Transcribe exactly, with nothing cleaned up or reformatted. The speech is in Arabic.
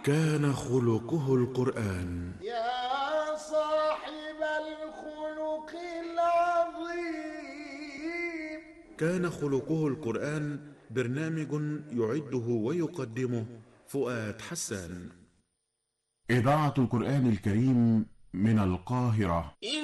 كان خلقه القرآن. يا صاحب الخلق العظيم. كان خلقه القرآن برنامج يعده ويقدمه فؤاد حسان. إذاعة القرآن الكريم من القاهرة.